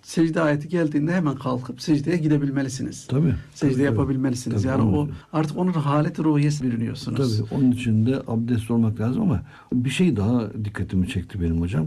secde ayeti geldiğinde hemen kalkıp secdeye gidebilmelisiniz. Tabii. Secde yapabilmelisiniz. Tabii, yani o artık onun haleti ruhiyesi bürünüyorsunuz. Tabii onun için de abdest olmak lazım ama bir şey daha dikkatimi çekti benim hocam.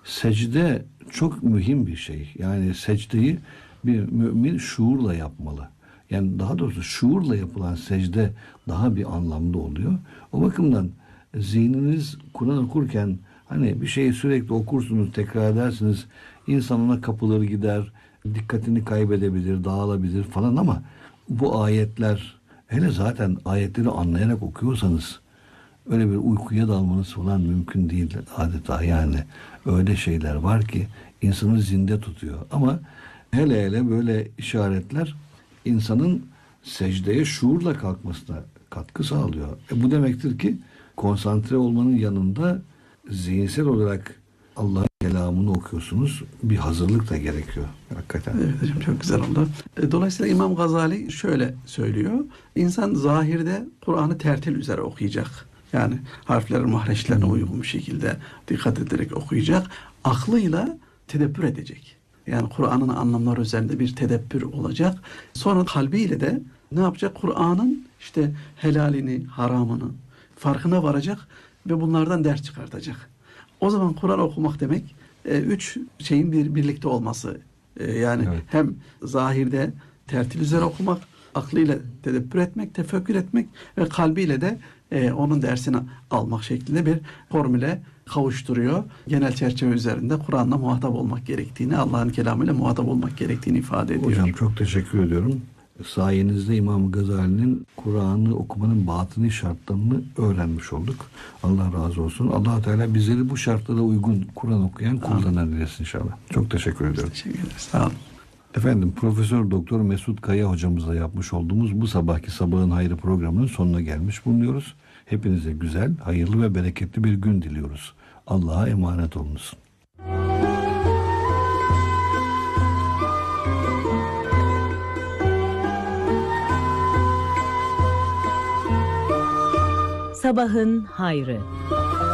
Secde çok mühim bir şey. Yani secdeyi bir mümin şuurla yapmalı. Yani daha doğrusu şuurla yapılan secde daha bir anlamlı oluyor. O bakımdan zihniniz Kur'an okurken hani bir şeyi sürekli okursunuz, tekrar edersiniz. İnsan ona kapılır gider, dikkatini kaybedebilir, dağılabilir falan ama bu ayetler, hele zaten ayetleri anlayarak okuyorsanız öyle bir uykuya dalmanız falan mümkün değil adeta. Yani öyle şeyler var ki insanı zinde tutuyor. Ama hele böyle işaretler insanın secdeye şuurla kalkmasına katkı sağlıyor. Bu demektir ki konsantre olmanın yanında zihinsel olarak Allah'ın kelamını okuyorsunuz. Bir hazırlık da gerekiyor. Hakikaten. Evet hocam, çok güzel oldu. Dolayısıyla İmam Gazali şöyle söylüyor. İnsan zahirde Kur'an'ı tertil üzere okuyacak. Yani harflerin mahreçlerine uygun bir şekilde dikkat ederek okuyacak. Aklıyla tedebbür edecek. Yani Kur'an'ın anlamları üzerinde bir tedebbür olacak. Sonra kalbiyle de ne yapacak? Kur'an'ın işte helalini, haramını farkına varacak ve bunlardan ders çıkartacak. O zaman Kur'an okumak demek üç şeyin birlikte olması. Yani evet, hem zahirde tertil üzere okumak, aklıyla tedebbür etmek, tefekkür etmek ve kalbiyle de onun dersini almak şeklinde bir formüle kavuşturuyor. Genel çerçeve üzerinde Kur'an'la muhatap olmak gerektiğini, Allah'ın kelamıyla muhatap olmak gerektiğini ifade ediyor. Hocam çok teşekkür ediyorum. Sayenizde İmam Gazali'nin Kur'an'ı okumanın batini şartlarını öğrenmiş olduk. Allah razı olsun. Allah Teala bizleri bu şartlara uygun Kur'an okuyan kullarına dilesin inşallah. Çok teşekkür ediyorum. Teşekkür ederiz. Sağ olun. Efendim Profesör Doktor Mesut Kaya hocamızla yapmış olduğumuz bu sabahki Sabahın Hayrı programının sonuna gelmiş bulunuyoruz. Hepinize güzel, hayırlı ve bereketli bir gün diliyoruz. Allah'a emanet olunuz. Sabahın Hayrı.